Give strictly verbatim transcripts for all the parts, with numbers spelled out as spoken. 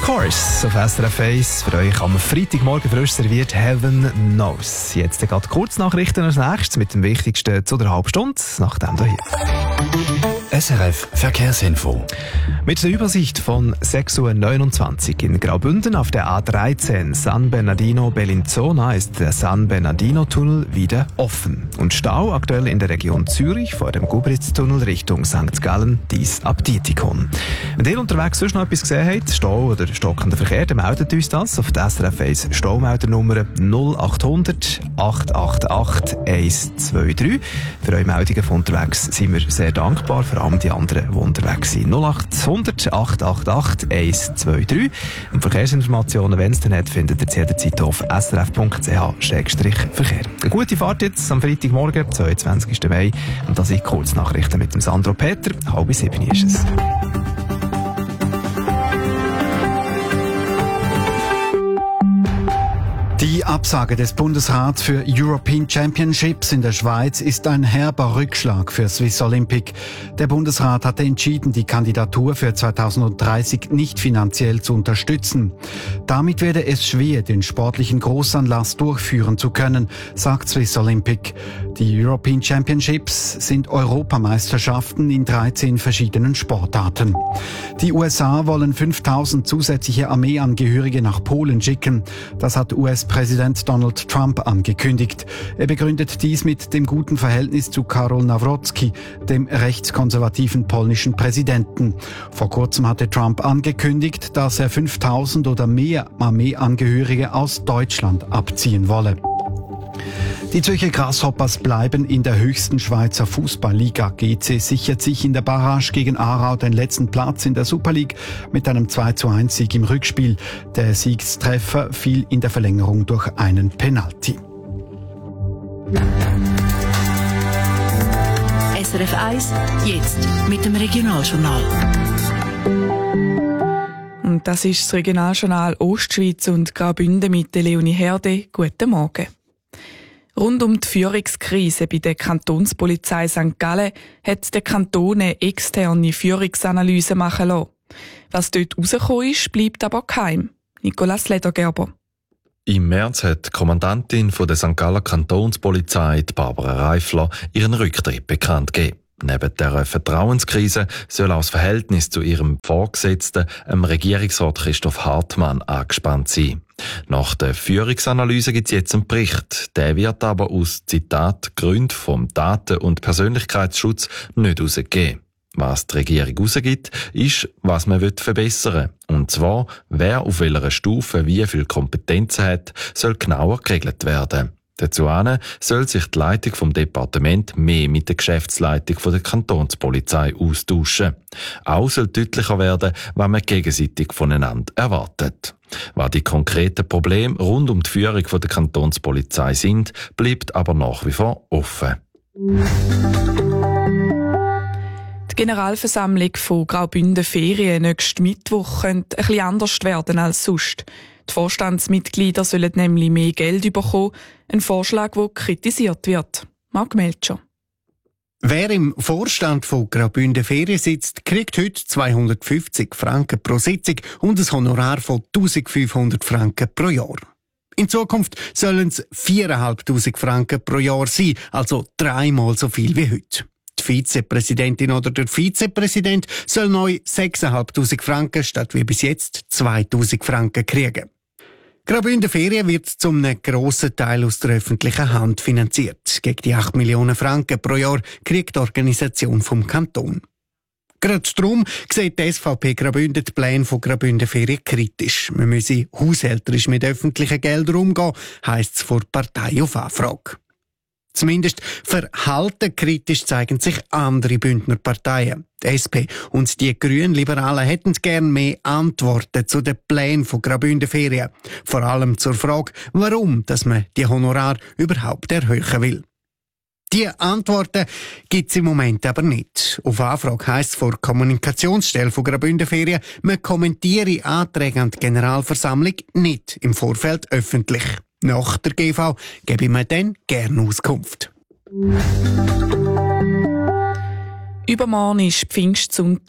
Course auf S R F eins. Für euch am Freitagmorgen frisch serviert Heaven Knows. Jetzt gerade Kurznachrichten als nächstes mit dem Wichtigsten zu der Halbstunde, nach dem hier. S R F Verkehrsinfo. Mit der Übersicht von sechs Uhr neunundzwanzig in Graubünden auf der A dreizehn San Bernardino-Bellinzona ist der San Bernardino-Tunnel wieder offen. Und Stau aktuell in der Region Zürich vor dem Gubritz-Tunnel Richtung Sankt Gallen, dies ab Dietikon. Wenn ihr unterwegs sonst noch etwas gesehen habt, Stau oder stockender Verkehr, dann meldet uns das auf der S R F eins Staumeldernummer null acht hundert acht acht acht eins zwei drei. Für eure Meldungen von unterwegs sind wir sehr dankbar, vor allem die anderen, die unterwegs sind. null acht hundert acht acht acht eins zwei drei. Und Verkehrsinformationen, wenn es denn hat, findet ihr jederzeit auf s r f punkt c h Verkehr. Eine gute Fahrt jetzt am Freitagmorgen, zweiundzwanzigsten Mai. Und das sind Kurznachrichten mit dem Sandro Peter. Halb sieben ist es. Die Absage des Bundesrats für European Championships in der Schweiz ist ein herber Rückschlag für Swiss Olympic. Der Bundesrat hatte entschieden, die Kandidatur für zweitausenddreißig nicht finanziell zu unterstützen. Damit werde es schwer, den sportlichen Großanlass durchführen zu können, sagt Swiss Olympic. Die European Championships sind Europameisterschaften in dreizehn verschiedenen Sportarten. Die U S A wollen fünftausend zusätzliche Armeeangehörige nach Polen schicken. Das hat U S-Präsident Donald Trump angekündigt. Er begründet dies mit dem guten Verhältnis zu Karol Nawrocki, dem rechtskonservativen polnischen Präsidenten. Vor kurzem hatte Trump angekündigt, dass er fünftausend oder mehr Armeeangehörige aus Deutschland abziehen wolle. Die Zürcher Grasshoppers bleiben in der höchsten Schweizer Fußballliga. G C sichert sich in der Barrage gegen Aarau den letzten Platz in der Super League mit einem zwei zu eins Sieg im Rückspiel. Der Siegstreffer fiel in der Verlängerung durch einen Penalty. S R F eins, jetzt mit dem Regionaljournal. Und das ist das Regionaljournal Ostschweiz und Graubünden mit der Leonie Herde. Guten Morgen. Rund um die Führungskrise bei der Kantonspolizei Sankt Gallen hat der Kanton eine externe Führungsanalyse machen lassen. Was dort rausgekommen ist, bleibt aber geheim. Nicolas Ledergerber. Im März hat die Kommandantin von der Sankt Galler Kantonspolizei, Barbara Reifler, ihren Rücktritt bekannt gegeben. Neben der Vertrauenskrise soll auch das Verhältnis zu ihrem Vorgesetzten, dem Regierungsrat Christoph Hartmann, angespannt sein. Nach der Führungsanalyse gibt es jetzt einen Bericht. Der wird aber aus Zitat Gründen vom Daten- und Persönlichkeitsschutz nicht rausgegeben. Was die Regierung rausgibt, ist, was man verbessern will. Und zwar, wer auf welcher Stufe wie viel Kompetenzen hat, soll genauer geregelt werden. Dazu soll sich die Leitung vom Departement mehr mit der Geschäftsleitung von der Kantonspolizei austauschen. Auch soll deutlicher werden, was man gegenseitig voneinander erwartet. Was die konkreten Probleme rund um die Führung von der Kantonspolizei sind, bleibt aber nach wie vor offen. Die Generalversammlung von Graubünden Ferien nächsten Mittwoch könnte ein bisschen anders werden als sonst. Die Vorstandsmitglieder sollen nämlich mehr Geld bekommen, ein Vorschlag, der kritisiert wird. Marc Melcher. Wer im Vorstand von Graubünden Ferien sitzt, kriegt heute zweihundertfünfzig Franken pro Sitzung und ein Honorar von eintausendfünfhundert Franken pro Jahr. In Zukunft sollen es viertausendfünfhundert Franken pro Jahr sein, also dreimal so viel wie heute. Die Vizepräsidentin oder der Vizepräsident soll neu sechstausendfünfhundert Franken statt wie bis jetzt zweitausend Franken kriegen. Graubünden Ferien wird zum einem grossen Teil aus der öffentlichen Hand finanziert. Gegen die acht Millionen Franken pro Jahr kriegt die Organisation vom Kanton. Gerade darum sieht die S V P Graubünden die Pläne von Graubünden Ferien kritisch. Man müsse haushälterisch mit öffentlichen Geldern umgehen, heisst es vor der Partei auf Anfrage. Zumindest verhaltenkritisch zeigen sich andere Bündner Parteien. Die S P und die Grünliberalen hätten gern mehr Antworten zu den Plänen von Graubünden Ferien. Vor allem zur Frage, warum dass man die Honorar überhaupt erhöhen will. Die Antworten gibt es im Moment aber nicht. Auf Anfrage heisst es vor der Kommunikationsstelle von Graubünden Ferien, man kommentiere Anträge an die Generalversammlung nicht im Vorfeld öffentlich. Nach der G V gebe ich mir dann gerne Auskunft. Übermorgen ist Pfingstsonntag.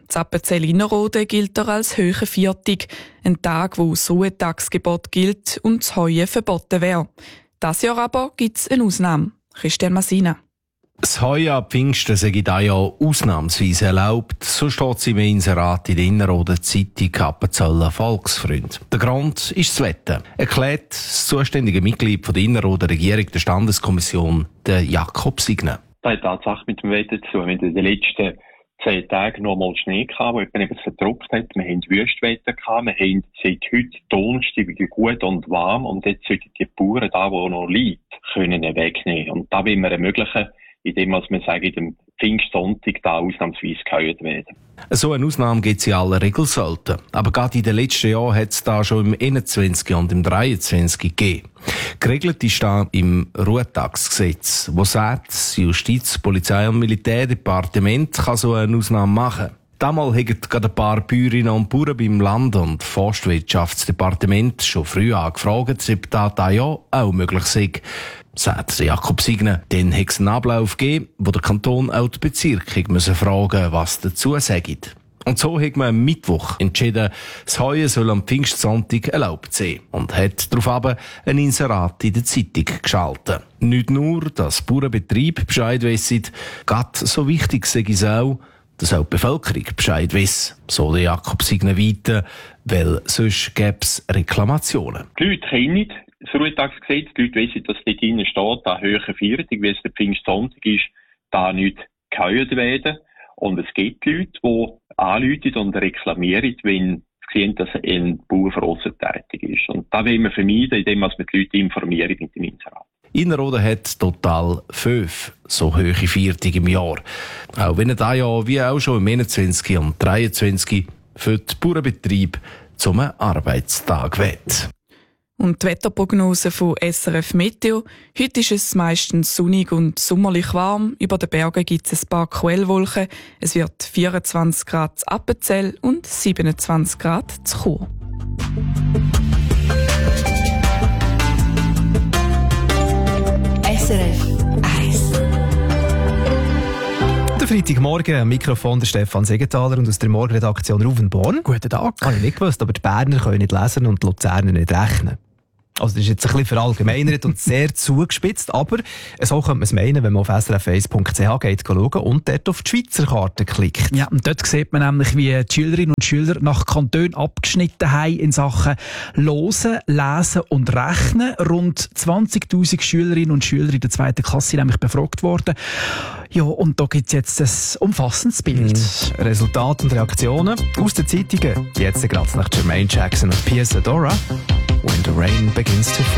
In Appenzell-Innerrhoden gilt er als hoher Viertig, ein Tag, wo das Ruhetagsgebot gilt und das Heuen verboten wäre. Dieses Jahr aber gibt es eine Ausnahme. Christian Massina. Das Heuen ab Pfingsten sei dieses Jahr ausnahmsweise erlaubt. So steht es im Inserat in der Innerrhoden Zeitung Appenzeller Volksfreund. Der Grund ist das Wetter, erklärt das zuständige Mitglied von der Innerrhoden Regierung der Standeskommission, der Jakob Signer. Das hat tatsächlich mit dem Wetter zu tun. Wir hatten in den letzten zehn Tagen noch mal Schnee gehabt, wo eben vertropft hat. Wir haben Wüstwetter gehabt. Wir haben seit heute Donnerstag gut und warm. Und jetzt sollten die Bauern da, wo noch liegt, können wegnehmen. Und da wollen wir ermöglichen, indem wir sagen, in dem Pfingstsonntag da ausnahmsweise gehört werden. So eine Ausnahme gibt es in aller Regel selten. Aber gerade in den letzten Jahren hat es da schon im einundzwanzig und im dreiundzwanzig gegeben. Geregelt ist da im Ruhetagsgesetz, wo sagt, das Justiz-, Polizei- und Militärdepartement kann so eine Ausnahme machen. Damals haben gerade ein paar Bäuerinnen und Bauern beim Land- und Forstwirtschaftsdepartement schon früh angefragt, ob das da ja auch möglich sei. Sagt Jakob Signer. Dann hat es einen Ablauf gegeben, wo der Kanton auch die Bezirke müssen fragen, was dazu sagt. Und so hat man am Mittwoch entschieden, das Heuen soll am Pfingstsonntag erlaubt sein. Und hat daraufhin ein Inserat in der Zeitung geschaltet. Nicht nur, dass Bauernbetriebe Bescheid wissen, gerade so wichtig sei es auch, dass auch die Bevölkerung Bescheid weiss, so der Jakob Signer weiter, weil sonst gäbe es Reklamationen. Die Leute kennen das Ruhetagsgesetz, die Leute wissen, dass dort drinnen steht, da höhere Viertig, wie es der Pfingstsonntag ist, da nicht geheuert werden. Und es gibt Leute, die anrufen und reklamieren, wenn sie sehen, dass ein Bauer für uns tätig ist. Und da wollen wir vermeiden, indem wir die Leute informieren mit dem Inserat. Innerrhoden hat total fünf so hohe Viertig im Jahr. Auch wenn er da ja wie auch schon im einundzwanzig und dreiundzwanzig für die Bauernbetriebe zum Arbeitstag wird. Und die Wetterprognose von S R F Meteo. Heute ist es meistens sonnig und sommerlich warm. Über den Bergen gibt es ein paar Quellwolken. Es wird vierundzwanzig Grad zu Appenzell und siebenundzwanzig Grad zu Chur. S R F eins. Der Freitagmorgen, am Mikrofon der Stefan Segenthaler und aus der Morgenredaktion Ruvenborn. Guten Tag. Habe ich nicht gewusst, aber die Berner können nicht lesen und die Luzerner nicht rechnen. Also das ist jetzt ein bisschen verallgemeinert und sehr zugespitzt, aber so könnte man es meinen, wenn man auf s r f eins punkt c h geht schauen und dort auf die Schweizer Karte klickt. Ja, und dort sieht man nämlich, wie die Schülerinnen und Schüler nach Kantonen abgeschnitten haben in Sachen Hören, Lesen und Rechnen. Rund zwanzigtausend Schülerinnen und Schüler in der zweiten Klasse sind nämlich befragt worden. Ja, und da gibt es jetzt ein umfassendes Bild. Mhm. Resultate und Reaktionen aus den Zeitungen. Jetzt gerade nach Jermaine Jackson und Pia Zadora. When the rain begins to fall.